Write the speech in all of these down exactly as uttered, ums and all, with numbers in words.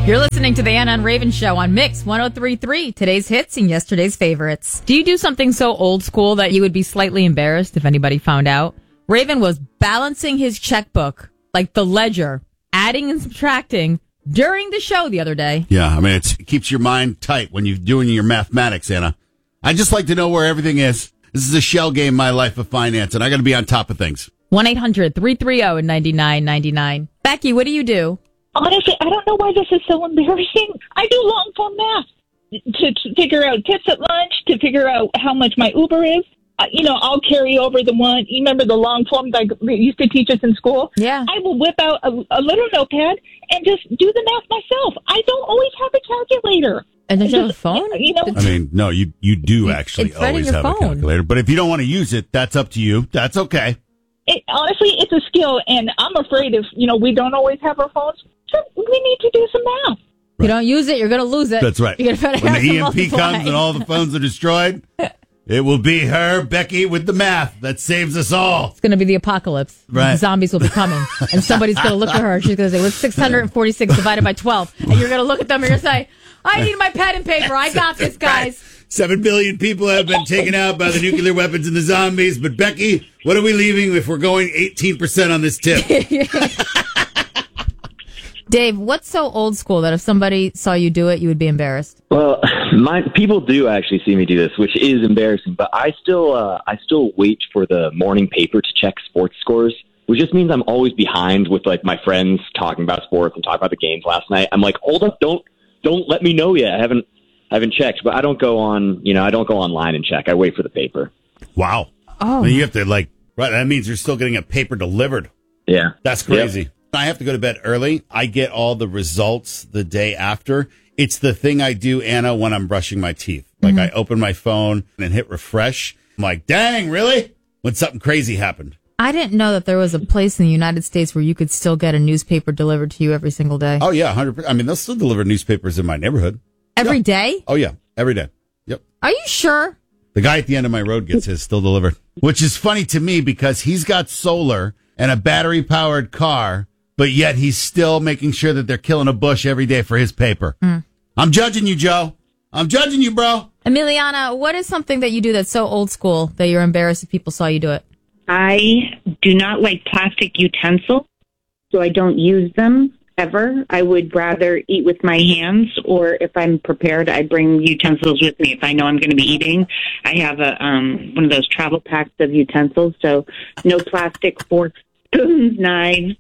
You're listening to the Anna and Raven Show on Mix one oh three point three, today's hits and yesterday's favorites. Do you do something so old school that you would be slightly embarrassed if anybody found out? Raven was balancing his checkbook, like the ledger, adding and subtracting during the show the other day. Yeah, I mean, it's, it keeps your mind tight when you're doing your mathematics, Anna. I just like to know where everything is. This is a shell game, my life of finance, and I got to be on top of things. one eight hundred three three zero nine nine nine nine. Becky, what do you do? Honestly, I don't know why this is so embarrassing. I do long form math to, to figure out tips at lunch, to figure out how much my Uber is. Uh, you know, I'll carry over the one. You remember the long form that they used to teach us in school? Yeah. I will whip out a, a little notepad and just do the math myself. I don't always have a calculator. And there's a phone? You know, I mean, no, you, you do actually It's right in always your have phone. a calculator. But if you don't want to use it, that's up to you. That's okay. it, honestly, it's a skill, and I'm afraid if, you know, we don't always have our phones, so we need to do some math. If you don't use it, you're going to lose it. That's right. You're gonna When the E M P multiply. comes and all the phones are destroyed, it will be her, Becky, with the math that saves us all. It's going to be the apocalypse. Right. Zombies will be coming. And somebody's going to look at her and she's going to say, what's six hundred forty-six divided by twelve? And you're going to look at them and you're going to say, I need my pen and paper. I got this, guys. Seven billion people have been taken out by the nuclear weapons and the zombies. But, Becky, what are we leaving if we're going eighteen percent on this tip? Dave, what's so old school that if somebody saw you do it, you would be embarrassed? Well, my people do actually see me do this, which is embarrassing. But I still, uh, I still wait for the morning paper to check sports scores, which just means I'm always behind with like my friends talking about sports and talking about the games last night. I'm like, hold up, don't, don't let me know yet. I haven't, I haven't checked, but I don't go on, you know, I don't go online and check. I wait for the paper. Wow. Oh. I mean, you have to, like, right, that means you're still getting a paper delivered. Yeah. That's crazy. Yep. I have to go to bed early. I get all the results the day after. It's the thing I do, Anna, when I'm brushing my teeth. Like, mm-hmm. I open my phone and hit refresh. I'm like, dang, really? When something crazy happened. I didn't know that there was a place in the United States where you could still get a newspaper delivered to you every single day. Oh, yeah, one hundred percent. I mean, they'll still deliver newspapers in my neighborhood. Every yeah. day? Oh, yeah, every day. Yep. Are you sure? The guy at the end of my road gets his still delivered, which is funny to me because he's got solar and a battery-powered car, but yet he's still making sure that they're killing a bush every day for his paper. Mm. I'm judging you, Joe. I'm judging you, bro. Emiliana, what is something that you do that's so old school that you're embarrassed if people saw you do it? I do not like plastic utensils, so I don't use them ever. I would rather eat with my hands, or if I'm prepared, I bring utensils with me. If I know I'm going to be eating, I have a um, one of those travel packs of utensils, so no plastic forks, spoons, knives.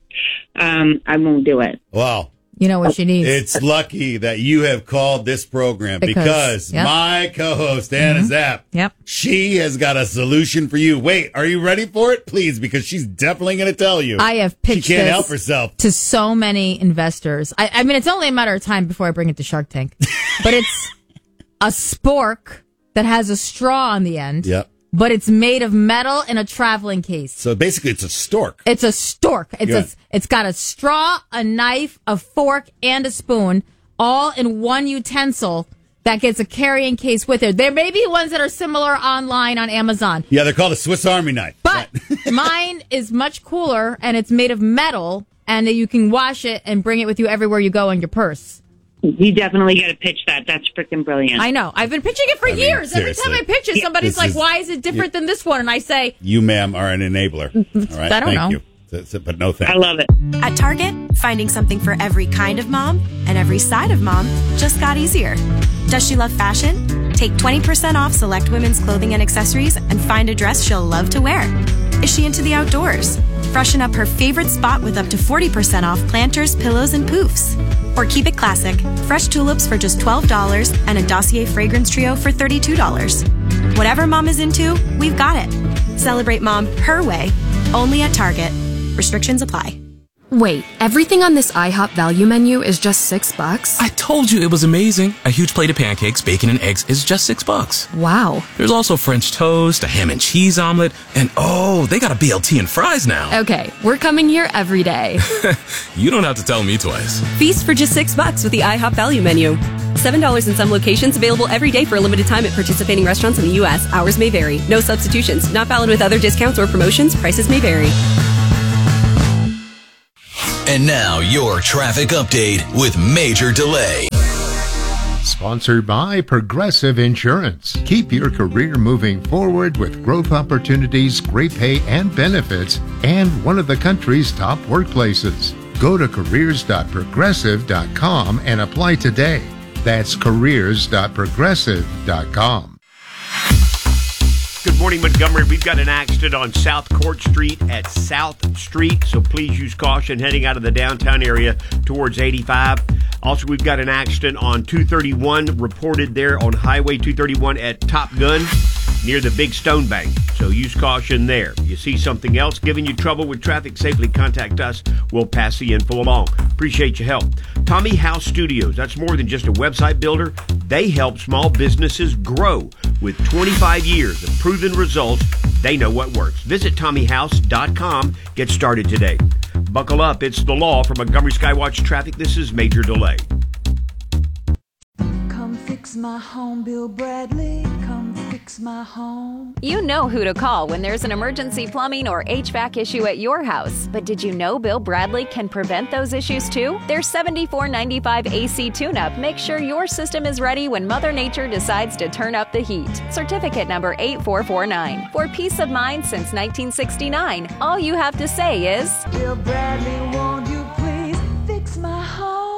Um, I won't do it. Wow. You know what she needs. It's lucky that you have called this program because, because yep. my co-host, Anna mm-hmm. Zapp, yep. she has got a solution for you. Wait, are you ready for it? Please, because she's definitely going to tell you. I have pitched She can't this help herself. to so many investors. I, I mean, it's only a matter of time before I bring it to Shark Tank. But it's a spork that has a straw on the end. Yep. But it's made of metal in a traveling case. So basically, it's a stork. It's a stork. It's yeah. a, it's got a straw, a knife, a fork, and a spoon, all in one utensil that gets a carrying case with it. There may be ones that are similar online on Amazon. Yeah, they're called a Swiss Army knife. But mine is much cooler, and it's made of metal, and you can wash it and bring it with you everywhere you go in your purse. You definitely got to pitch that. That's freaking brilliant. I know. I've been pitching it for I mean, years. Every seriously. time I pitch it, somebody's This like, is- why is it different you- than this one? And I say, You, ma'am, are an enabler. All right, I don't thank know. you. That's it, but no thanks. I love it. At Target, finding something for every kind of mom and every side of mom just got easier. Does she love fashion? Take twenty percent off select women's clothing and accessories and find a dress she'll love to wear. Is she into the outdoors? Freshen up her favorite spot with up to forty percent off planters, pillows, and poofs. Or keep it classic. Fresh tulips for just twelve dollars and a Dossier fragrance trio for thirty-two dollars. Whatever mom is into, we've got it. Celebrate mom her way, only at Target. Restrictions apply. Wait, everything on this IHOP value menu is just six bucks? I told you it was amazing. A huge plate of pancakes, bacon, and eggs is just six bucks. Wow. There's also French toast, a ham and cheese omelet, and oh, they got a B L T and fries now. Okay, we're coming here every day. You don't have to tell me twice. Feast for just six bucks with the IHOP value menu. Seven dollars in some locations, available every day for a limited time at participating restaurants in the U S. Hours may vary. No substitutions. Not valid with other discounts or promotions. Prices may vary. And now your traffic update with Major Delay. Sponsored by Progressive Insurance. Keep your career moving forward with growth opportunities, great pay and benefits, and one of the country's top workplaces. Go to careers dot progressive dot com and apply today. That's careers dot progressive dot com. Good morning, Montgomery. We've got an accident on South Court Street at South Street, so please use caution heading out of the downtown area towards eighty-five. Also, we've got an accident on two thirty-one reported there on Highway two thirty-one at Top Gun near the Big Stone Bank, so use caution there. You see something else giving you trouble with traffic, safely contact us. We'll pass the info along. Appreciate your help. Tommy House Studios, that's more than just a website builder. They help small businesses grow. With twenty-five years of proven results, they know what works. Visit tommy house dot com. Get started today. Buckle up. It's the law. From Montgomery Skywatch Traffic, this is Major Delay. Come fix my home, Bill Bradley. Come fix my home. You know who to call when there's an emergency plumbing or H V A C issue at your house. But did you know Bill Bradley can prevent those issues too? Their seventy-four ninety-five A C tune-up makes sure your system is ready when Mother Nature decides to turn up the heat. Certificate number eight four four nine. For peace of mind since nineteen sixty-nine, all you have to say is, Bill Bradley, won't you please fix my home?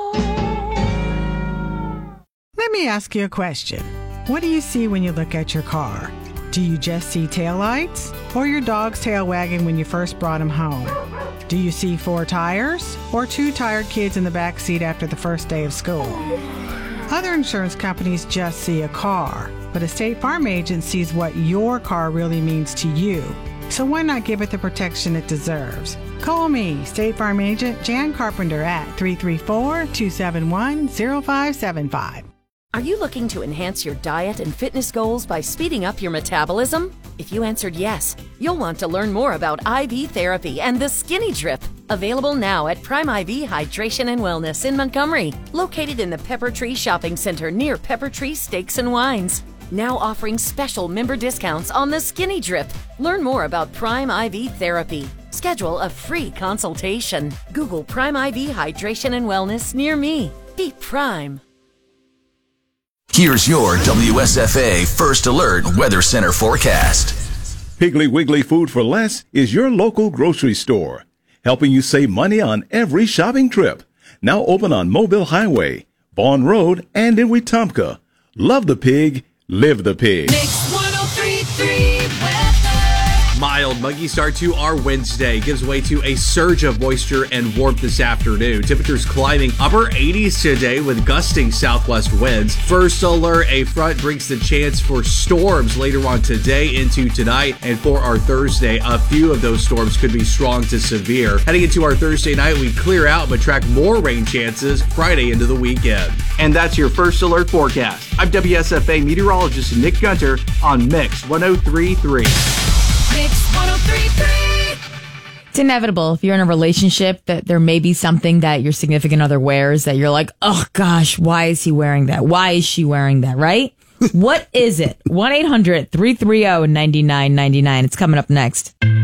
Let me ask you a question. What do you see when you look at your car? Do you just see taillights or your dog's tail wagging when you first brought him home? Do you see four tires or two tired kids in the back seat after the first day of school? Other insurance companies just see a car, but a State Farm agent sees what your car really means to you. So why not give it the protection it deserves? Call me, State Farm agent Jan Carpenter at three three four, two seven one, zero five seven five. Are you looking to enhance your diet and fitness goals by speeding up your metabolism? If you answered yes, you'll want to learn more about I V therapy and the Skinny Drip. Available now at Prime I V Hydration and Wellness in Montgomery, located in the Pepper Tree Shopping Center near Pepper Tree Steaks and Wines. Now offering special member discounts on the Skinny Drip. Learn more about Prime I V therapy. Schedule a free consultation. Google Prime I V Hydration and Wellness near me. Be Prime. Here's your W S F A First Alert Weather Center forecast. Piggly Wiggly Food for Less is your local grocery store, helping you save money on every shopping trip. Now open on Mobile Highway, Vaughn Road, and in Wetumpka. Love the pig, live the pig. Mix one oh three point three weather. Mild, muggy start to our Wednesday gives way to a surge of moisture and warmth this afternoon. Temperatures climbing upper eighties today with gusting southwest winds. First alert, a front brings the chance for storms later on today into tonight. And for our Thursday, a few of those storms could be strong to severe. Heading into our Thursday night, we clear out but track more rain chances Friday into the weekend. And that's your First Alert forecast. I'm W S F A meteorologist Nick Gunter on Mix one oh three point three. Mix one oh three point three. It's inevitable if you're in a relationship that there may be something that your significant other wears that you're like, oh gosh, why is he wearing that? Why is she wearing that? Right? What is it? one eight hundred three three zero nine nine nine nine. It's coming up next.